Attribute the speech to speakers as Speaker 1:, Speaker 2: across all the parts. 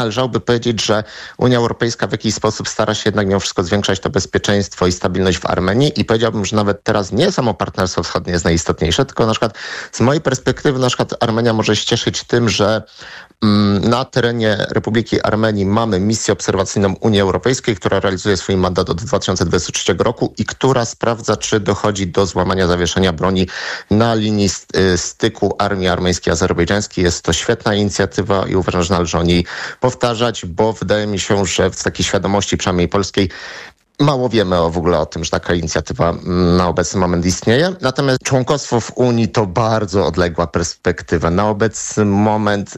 Speaker 1: Należałoby powiedzieć, że Unia Europejska w jakiś sposób stara się jednak mimo wszystko zwiększać to bezpieczeństwo i stabilność w Armenii i powiedziałbym, że nawet teraz nie samo partnerstwo wschodnie jest najistotniejsze, tylko na przykład z mojej perspektywy na przykład Armenia może się cieszyć tym, że na terenie Republiki Armenii mamy misję obserwacyjną Unii Europejskiej, która realizuje swój mandat od 2023 roku i która sprawdza, czy dochodzi do złamania zawieszenia broni na linii styku armii armeńskiej i azerbejdżańskiej. Jest to świetna inicjatywa i uważam, że należy o niej powtarzać, bo wydaje mi się, że z takiej świadomości, przynajmniej polskiej, mało wiemy w ogóle o tym, że taka inicjatywa na obecny moment istnieje. Natomiast członkostwo w Unii to bardzo odległa perspektywa. Na obecny moment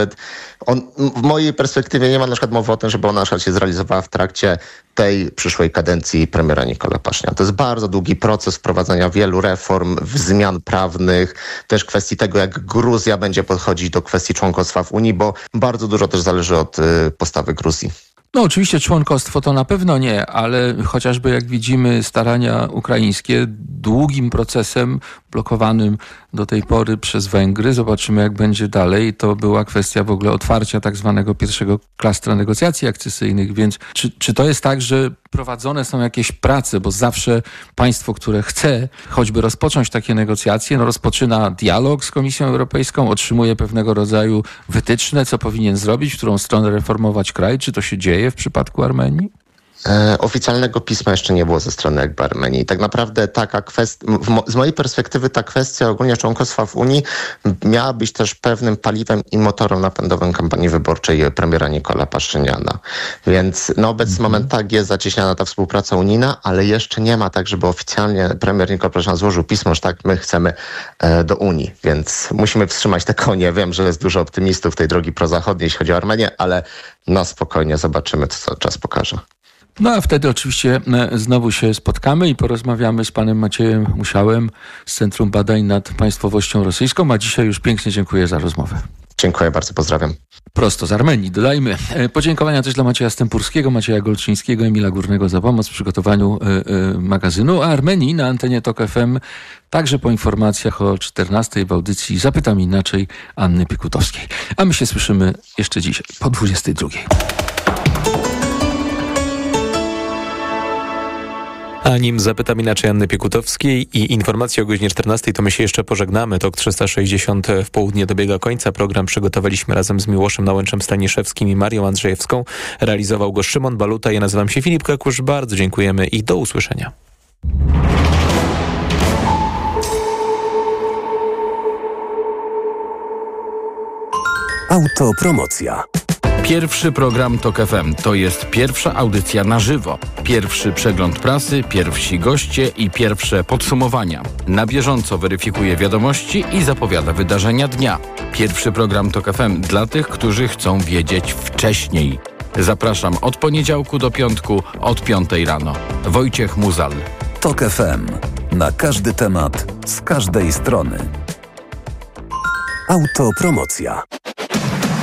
Speaker 1: w mojej perspektywie nie ma na przykład mowy o tym, żeby ona na przykład się zrealizowała w trakcie tej przyszłej kadencji premiera Nikola Pasziniana. To jest bardzo długi proces wprowadzania wielu reform, zmian prawnych, też kwestii tego, jak Gruzja będzie podchodzić do kwestii członkostwa w Unii, bo bardzo dużo też zależy od postawy Gruzji.
Speaker 2: No oczywiście członkostwo to na pewno nie, ale chociażby jak widzimy starania ukraińskie długim procesem blokowanym do tej pory przez Węgry. Zobaczymy jak będzie dalej. To była kwestia w ogóle otwarcia tak zwanego pierwszego klastra negocjacji akcesyjnych, więc czy to jest tak, że prowadzone są jakieś prace, bo zawsze państwo, które chce choćby rozpocząć takie negocjacje, rozpoczyna dialog z Komisją Europejską, otrzymuje pewnego rodzaju wytyczne, co powinien zrobić, w którą stronę reformować kraj. Czy to się dzieje w przypadku Armenii?
Speaker 1: Oficjalnego pisma jeszcze nie było ze strony Armenii. Tak naprawdę taka kwestia, z mojej perspektywy ta kwestia ogólnie członkostwa w Unii miała być też pewnym paliwem i motorem napędowym kampanii wyborczej premiera Nikola Pasziniana. Więc na obecny moment tak jest zacieśniana ta współpraca unijna, ale jeszcze nie ma tak, żeby oficjalnie premier Nikola Paszinian złożył pismo, że tak, my chcemy do Unii. Więc musimy wstrzymać te konie. Wiem, że jest dużo optymistów tej drogi prozachodniej, jeśli chodzi o Armenię, ale na spokojnie zobaczymy, co czas pokaże.
Speaker 2: No a wtedy oczywiście znowu się spotkamy i porozmawiamy z panem Maciejem Musiałem z Centrum Badań nad Państwowością Rosyjską, a dzisiaj już pięknie dziękuję za rozmowę.
Speaker 1: Dziękuję bardzo, pozdrawiam.
Speaker 2: Prosto z Armenii, dodajmy. Podziękowania też dla Macieja Stępurskiego, Macieja Golczyńskiego, Emila Górnego za pomoc w przygotowaniu magazynu. A Armenii na antenie TOK FM także po informacjach o 14:00 w audycji Zapytam Inaczej Anny Pikutowskiej. A my się słyszymy jeszcze dzisiaj po 22:00.
Speaker 3: A nim zapytam inaczej Anny Piekutowskiej i informacje o godzinie 14:00, to my się jeszcze pożegnamy. TOK 360 w południe dobiega końca. Program przygotowaliśmy razem z Miłoszem Nałęczem-Staniszewskim i Marią Andrzejewską. Realizował go Szymon Baluta. Ja nazywam się Filip Kakusz. Bardzo dziękujemy i do usłyszenia.
Speaker 4: Autopromocja.
Speaker 5: Pierwszy program TOK FM to jest pierwsza audycja na żywo. Pierwszy przegląd prasy, pierwsi goście i pierwsze podsumowania. Na bieżąco weryfikuje wiadomości i zapowiada wydarzenia dnia. Pierwszy program TOK FM dla tych, którzy chcą wiedzieć wcześniej. Zapraszam od poniedziałku do piątku od 5:00 rano. Wojciech Muzal.
Speaker 4: TOK FM. Na każdy temat, z każdej strony. Autopromocja.